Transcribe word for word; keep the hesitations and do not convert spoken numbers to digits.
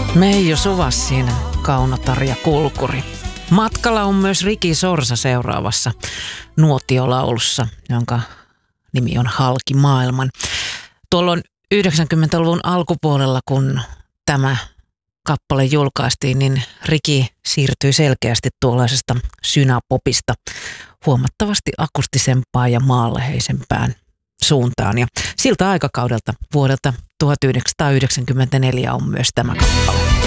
Meijo Suvassin Kauno-Tarja Kulkuri. Matkalla on myös Riki Sorsa seuraavassa nuotiolaulussa, jonka nimi on Halki maailman. Tuolloin yhdeksänkymmentäluvun alkupuolella, kun tämä kappale julkaistiin, niin Riki siirtyi selkeästi tuollaisesta synapopista huomattavasti akustisempaan ja maanläheisempään suuntaan. Ja siltä aikakaudelta vuodelta tuhatyhdeksänsataayhdeksänkymmentäneljä on myös tämä kappale.